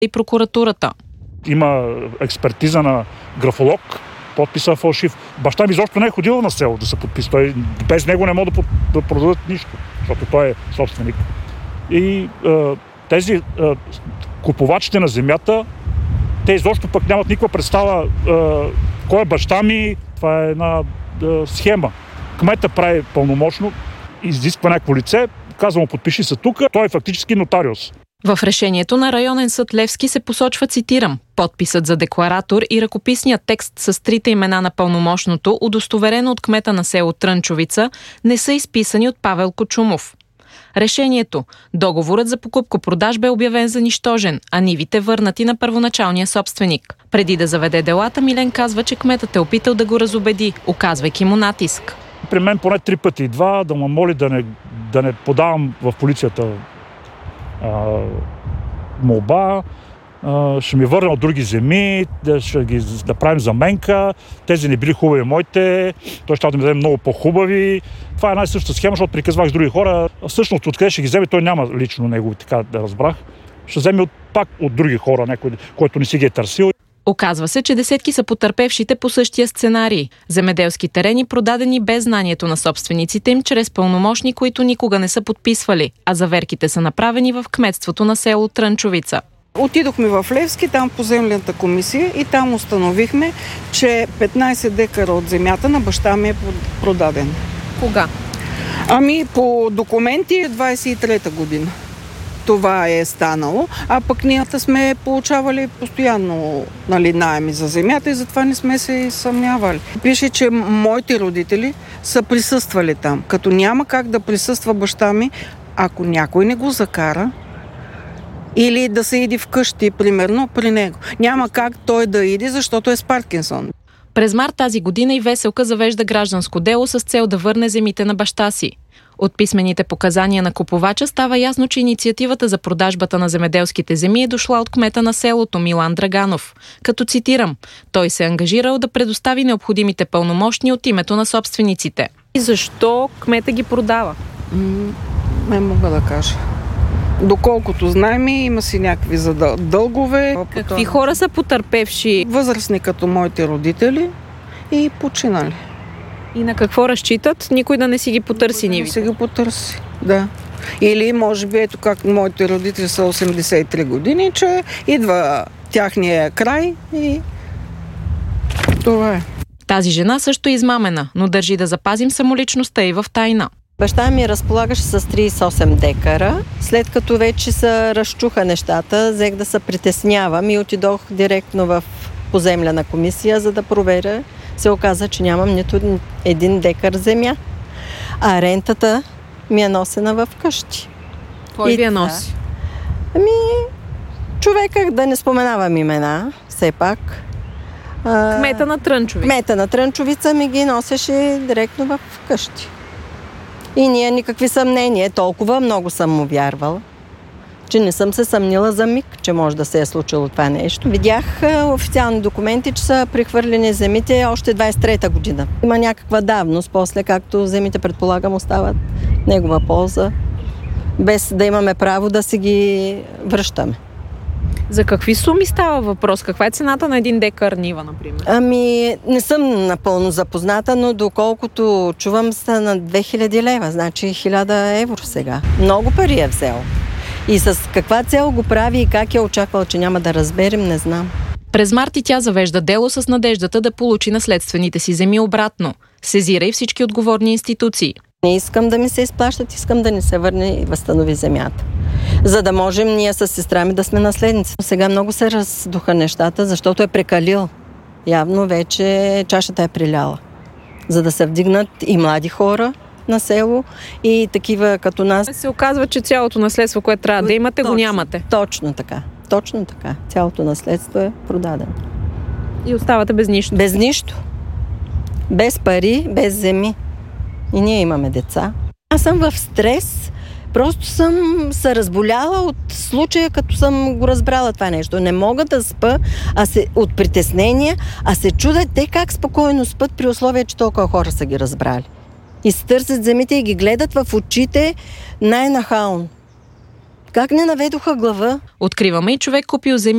и прокуратурата. Има експертиза на графолог, подписа фалшив. Баща ми изобщо не е ходил на село да се подписа. Той без него не може да продадат нищо, защото той е собственик. И тези купувачите на земята, те изобщо пък нямат никаква представа кой е баща ми. Това е една схема. Кмета прави пълномощно, изисква някакво лице, казва му подпиши се тук, той е фактически нотариус. В решението на районен съд Левски се посочва, цитирам, подписът за декларатор и ръкописният текст с трите имена на пълномощното, удостоверено от кмета на село Трънчовица, не са изписани от Павел Кочумов. Решението. Договорът за покупко-продажба е обявен за нищожен, а нивите върнати на първоначалния собственик. Преди да заведе делата, Милен казва, че кметът е опитал да го разубеди, оказвайки му натиск. При мен поне 3 пъти и 2 да ме моли да не подавам в полицията молба, ще ми върна от други земи, ще ги направим заменка, тези не били хубави моите, той ще да ми даде много по-хубави. Това е една и съща схема, защото приказвах с други хора. Всъщност откъде ще ги вземе, той няма лично него, така да разбрах. Ще вземе пак от други хора, някой, който не си ги е търсил. Оказва се, че десетки са потърпевшите по същия сценарий. Земеделски терени, продадени без знанието на собствениците им, чрез пълномощни, които никога не са подписвали, а заверките са направени в кметството на село Трънчовица. Отидохме в Левски, там по землената комисия и там установихме, че 15 декара от земята на баща ми е продаден. Кога? По документи 23-та година. Това е станало, а пък ние сме получавали постоянно наеми за земята и затова не сме се съмнявали. Пише, че моите родители са присъствали там. Като няма как да присъства баща ми, ако някой не го закара, или да се иди вкъщи, примерно, при него. Няма как той да иди, защото е с Паркинсон. През март тази година и Веселка завежда гражданско дело с цел да върне земите на баща си. От писмените показания на купувача става ясно, че инициативата за продажбата на земеделските земи е дошла от кмета на селото Милан Драганов. Като цитирам, той се е ангажирал да предостави необходимите пълномощни от името на собствениците. И защо кмета ги продава? Не мога да кажа. Доколкото знаем, има си някакви дългове. Какви хора са потърпевши? Възрастни като моите родители и починали. И на какво разчитат? Никой да не си ги потърси нивите? Не си ги потърси, да. Или може би, ето как моите родители са 83 години, че идва тяхния край и това е. Тази жена също е измамена, но държи да запазим самоличността и в тайна. Баща ми разполагаше с 38 декара. След като вече се разчуха нещата, взех да се притеснявам и отидох директно в поземлена комисия, за да проверя. Се оказа, че нямам нито 1 декар земя. А рентата ми е носена в къщи. Кой ви я носи? Човека, да не споменавам имена, все пак. Кмета на Трънчовица. Кмета на Трънчовица ми ги носеше директно в къщи. И ние никакви съмнения, толкова много съм му вярвала, че не съм се съмнила за миг, че може да се е случило това нещо. Видях официални документи, че са прехвърлени земите още 23-та година. Има някаква давност, после както земите, предполагам, остават негова полза, без да имаме право да си ги връщаме. За какви суми става въпрос? Каква е цената на 1 декар нива, например? Не съм напълно запозната, но доколкото чувам са на 2000 лева, значи 1000 евро сега. Много пари е взел. И с каква цел го прави и как е очаквал, че няма да разберем, не знам. През март и тя завежда дело с надеждата да получи наследствените си земи обратно. Сезира и всички отговорни институции. Не искам да ми се изплащат, искам да ни се върне и възстанови земята. За да можем ние с сестра ми да сме наследници. Сега много се раздуха нещата, защото е прекалил. Явно вече чашата е приляла. За да се вдигнат и млади хора на село и такива като нас. Се оказва, че цялото наследство, което трябва да имате, го нямате. Точно така. Точно така. Цялото наследство е продадено. И оставате без нищо. Без нищо. Без пари, без земи. И ние имаме деца. Аз съм в стрес. Просто съм се разболяла от случая, като съм го разбрала това нещо. Не мога да спа от притеснения, а се чудят те как спокойно спят при условие, че толкова хора са ги разбрали. И се търсят земите и ги гледат в очите най-нахално. Как не наведоха глава? Откриваме и човек купил земи